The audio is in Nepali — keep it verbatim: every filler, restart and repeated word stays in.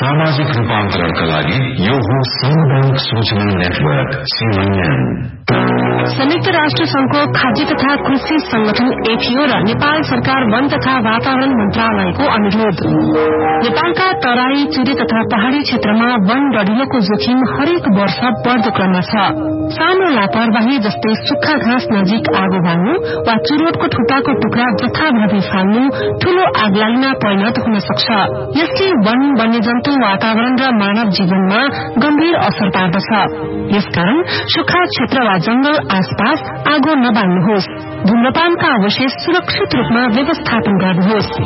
सामाजिक रूपान्तरणका लागि यो हो सामुदायिक सूचना नेटवर्क सीएनएन। संयुक्त राष्ट्र संघको खाद्य तथा कृषि संगठन एफएओ र नेपाल सरकार वन तथा वातावरण मन्त्रालयको अनुरोध। नेपालका तराई, चुरे तथा पहाड़ी क्षेत्रमा वन डढिलोको जोखिम हरेक वर्ष बढ़दो क्रममा छ। सानो लापरवाही जस्तै सुक्खा घाँस नजिक आगो बाल्नु वा चुरोटको ठुटाको टुक्रा जथाभावी फाल्नु ठूलो आगलागीमा परिणत हुन सक्छ। यसले वन, वन्यजन्तु, वातावरण र मानव जीवनमा गम्भीर असर पार्दछ। यसकारण सुक्खा क्षेत्र वा जंगल आसपास आगो नबाल्नुहोस्। धूम्रपानका अवशेष सुरक्षित रूपमा व्यवस्थापन गर्नुहोस्।